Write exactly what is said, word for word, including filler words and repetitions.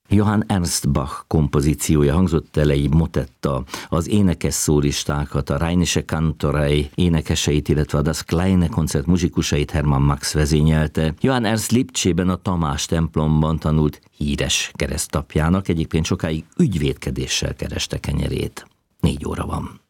Johann Ernst Bach kompozíciója hangzott el, egy motetta, az énekes szólistákat, a Rheinische Kantorei énekeseit, illetve a Das Kleine Konzert muzsikusait Hermann Max vezényelte. Johann Ernst Lipcsében a Tamás templomban tanult híres keresztapjának, egyébként sokáig ügyvédkedéssel kereste kenyerét. Négy óra van.